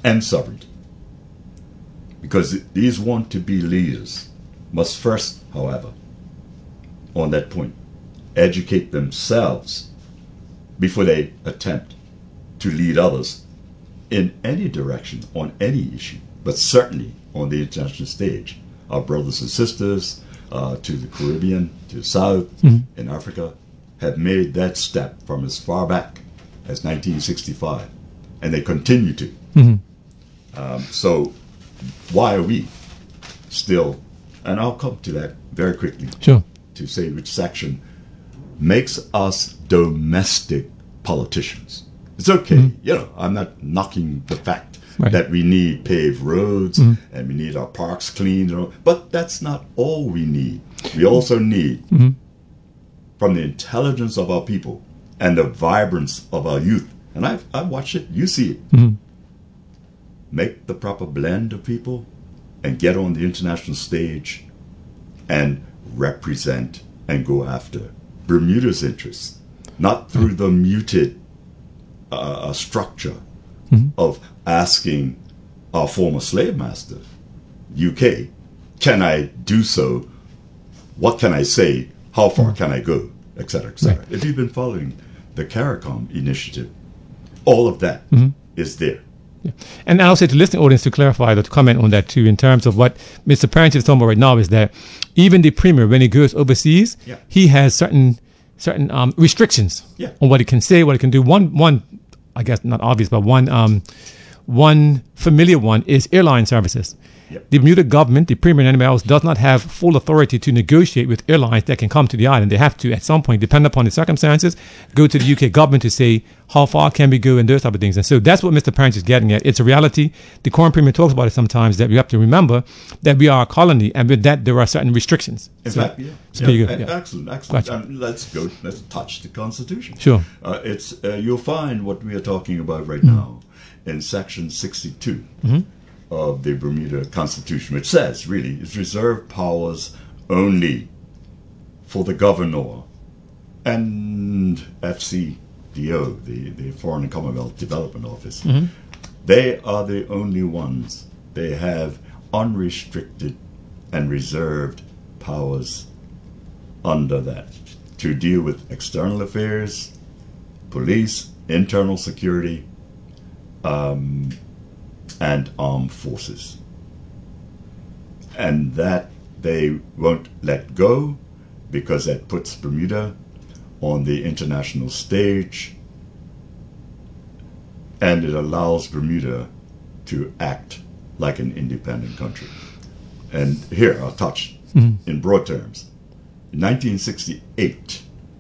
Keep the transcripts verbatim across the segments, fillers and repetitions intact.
and sovereignty. Because these want-to-be leaders must first, however, on that point, educate themselves before they attempt to lead others in any direction on any issue, but certainly on the international stage. Our brothers and sisters uh, to the Caribbean, to the South, mm-hmm. in Africa, have made that step from as far back as nineteen sixty-five, and they continue to. Mm-hmm. Um, so why are we still, and I'll come to that very quickly, sure. to say which section makes us domestic politicians. It's okay, mm-hmm. you know, I'm not knocking the fact right. that we need paved roads mm-hmm. and we need our parks cleaned, you know, but that's not all we need. We also need, mm-hmm. from the intelligence of our people and the vibrance of our youth, and I've, I've watched it, you see it, mm-hmm. make the proper blend of people and get on the international stage and represent and go after Bermuda's interests, not through mm-hmm. the muted uh, structure mm-hmm. of asking our former slave master, U K, can I do so? What can I say? How far mm-hmm. can I go? Et cetera, et cetera. Right. If you've been following the CARICOM initiative, all of that mm-hmm. is there. Yeah. And I'll say to the listening audience to clarify, or to comment on that too, in terms of what Mister Parrington is talking about right now, is that even the premier, when he goes overseas, yeah. he has certain certain um, restrictions yeah. on what he can say, what he can do. One, one, I guess not obvious, but one, um, one familiar one is airline services. Yep. The Bermuda government, the premier and anybody else, does not have full authority to negotiate with airlines that can come to the island. They have to, at some point, depending upon the circumstances, go to the U K government to say, how far can we go and those type of things. And so that's what Mister Parrington is getting at. It's a reality. The current premier talks about it sometimes, that we have to remember that we are a colony, and with that, there are certain restrictions. In so, fact, yeah. So yeah. Go, yeah. Excellent, excellent. Gotcha. Um, let's go, let's touch the Constitution. Sure. Uh, it's uh, you'll find what we are talking about right mm-hmm. now in Section sixty-two. Mm-hmm. of the Bermuda Constitution, which says, really, it's reserved powers only for the governor and F C D O, the, the Foreign and Commonwealth Development Office. Mm-hmm. They are the only ones. They have unrestricted and reserved powers under that to deal with external affairs, police, internal security, um, and armed forces. And that they won't let go, because that puts Bermuda on the international stage, and it allows Bermuda to act like an independent country. And here I'll touch mm-hmm. in broad terms. In nineteen sixty-eight,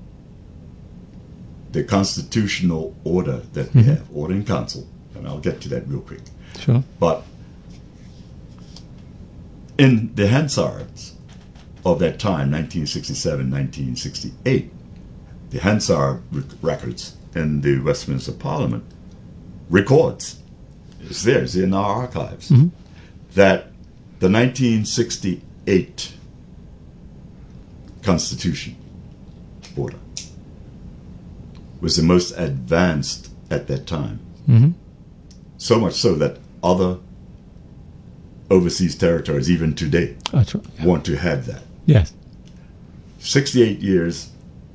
the constitutional order that we mm-hmm. have, order in council, and I'll get to that real quick. Sure. But in the Hansards of that time, nineteen sixty-seven, nineteen sixty-eight, the Hansard records in the Westminster Parliament records, it's there, it's in our archives, mm-hmm. that the nineteen sixty-eight Constitution order was the most advanced at that time. Mm-hmm. So much so that other overseas territories, even today, That's right. yeah. want to have that. Yes. sixty-eight years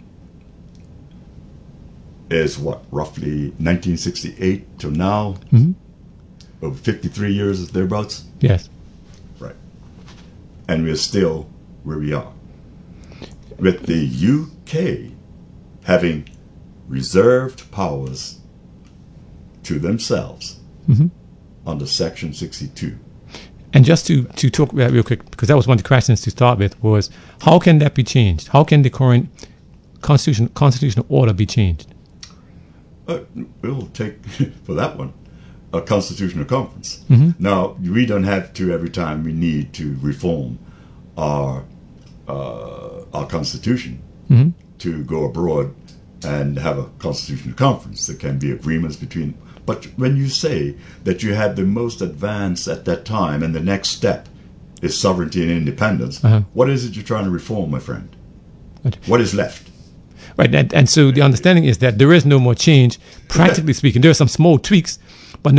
is what, roughly nineteen sixty-eight to now? Mm-hmm. Over fifty-three years thereabouts? Yes. Right. And we're still where we are. With the U K having reserved powers to themselves mm-hmm. under Section sixty-two. And just to, to talk about real quick, because that was one of the questions to start with, was how can that be changed? How can the current constitution, constitutional order be changed? Uh, we'll take, for that one, a constitutional conference. Mm-hmm. Now, we don't have to, every time we need to reform our, uh, our constitution, mm-hmm. to go abroad and have a constitutional conference. There can be agreements between... But when you say that you had the most advanced at that time and the next step is sovereignty and independence, uh-huh. what is it you're trying to reform, my friend? Right. What is left? Right, and, and so the understanding is that there is no more change, practically speaking. There are some small tweaks,